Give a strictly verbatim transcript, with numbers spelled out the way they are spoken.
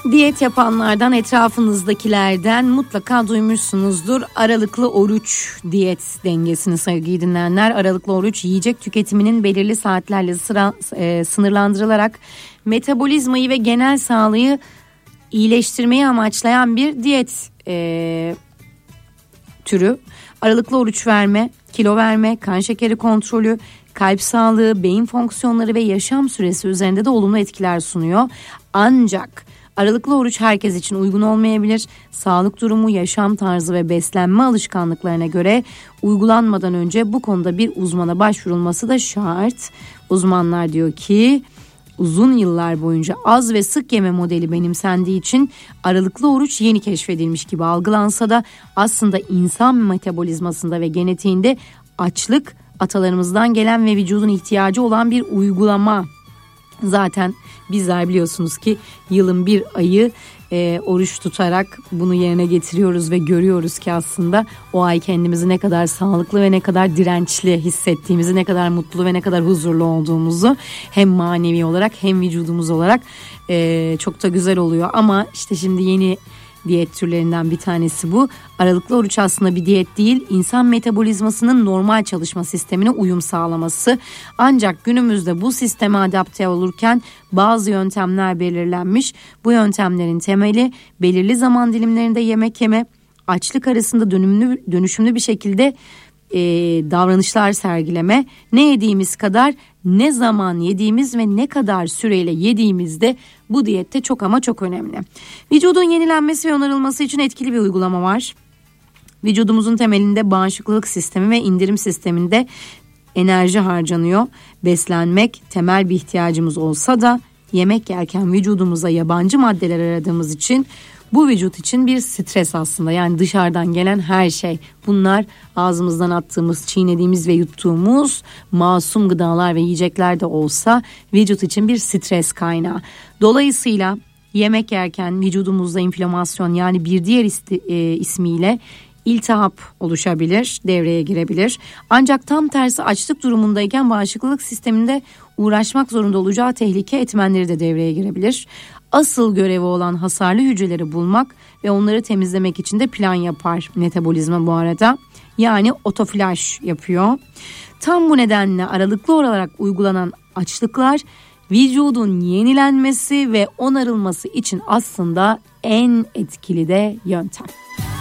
Diyet yapanlardan, etrafınızdakilerden mutlaka duymuşsunuzdur. Aralıklı oruç diyet dengesini sevgili dinleyenler. Aralıklı oruç yiyecek tüketiminin belirli saatlerle sıra, e, sınırlandırılarak metabolizmayı ve genel sağlığı iyileştirmeyi amaçlayan bir diyet e, türü. Aralıklı oruç verme, kilo verme, kan şekeri kontrolü, kalp sağlığı, beyin fonksiyonları ve yaşam süresi üzerinde de olumlu etkiler sunuyor. Ancak aralıklı oruç herkes için uygun olmayabilir. Sağlık durumu, yaşam tarzı ve beslenme alışkanlıklarına göre uygulanmadan önce bu konuda bir uzmana başvurulması da şart. Uzmanlar diyor ki uzun yıllar boyunca az ve sık yeme modeli benimsendiği için aralıklı oruç yeni keşfedilmiş gibi algılansa da aslında insan metabolizmasında ve genetiğinde açlık atalarımızdan gelen ve vücudun ihtiyacı olan bir uygulama. Zaten bizler biliyorsunuz ki yılın bir ayı e, oruç tutarak bunu yerine getiriyoruz ve görüyoruz ki aslında o ay kendimizi ne kadar sağlıklı ve ne kadar dirençli hissettiğimizi, ne kadar mutlu ve ne kadar huzurlu olduğumuzu hem manevi olarak hem vücudumuz olarak e, çok da güzel oluyor. Ama işte şimdi yeni diyet türlerinden bir tanesi bu. Aralıklı oruç aslında bir diyet değil, insan metabolizmasının normal çalışma sistemine uyum sağlaması. Ancak günümüzde bu sisteme adapte olurken bazı yöntemler belirlenmiş. Bu yöntemlerin temeli belirli zaman dilimlerinde yemek yeme, açlık arasında dönümlü, dönüşümlü bir şekilde e, davranışlar sergileme, ne yediğimiz kadar ne zaman yediğimiz ve ne kadar süreyle yediğimiz de bu diyette çok ama çok önemli. Vücudun yenilenmesi ve onarılması için etkili bir uygulama var. Vücudumuzun temelinde bağışıklık sistemi ve indirim sisteminde enerji harcanıyor. Beslenmek temel bir ihtiyacımız olsa da yemek yerken vücudumuza yabancı maddeler aradığımız için bu vücut için bir stres aslında. Yani dışarıdan gelen her şey. Bunlar ağzımızdan attığımız, çiğnediğimiz ve yuttuğumuz masum gıdalar ve yiyecekler de olsa vücut için bir stres kaynağı. Dolayısıyla yemek yerken vücudumuzda inflamasyon, yani bir diğer isti, e, ismiyle iltihap oluşabilir, devreye girebilir. Ancak tam tersi açlık durumundayken bağışıklık sisteminde uğraşmak zorunda olacağı tehlike etmenleri de devreye girebilir. Asıl görevi olan hasarlı hücreleri bulmak ve onları temizlemek için de plan yapar metabolizma bu arada. Yani otoflaş yapıyor. Tam bu nedenle aralıklı olarak uygulanan açlıklar vücudun yenilenmesi ve onarılması için aslında en etkili de yöntem.